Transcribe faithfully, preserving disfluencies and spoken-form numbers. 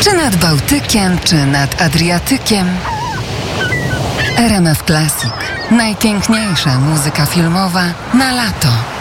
Czy nad Bałtykiem, czy nad Adriatykiem. R M F Classic. Najpiękniejsza muzyka filmowa na lato.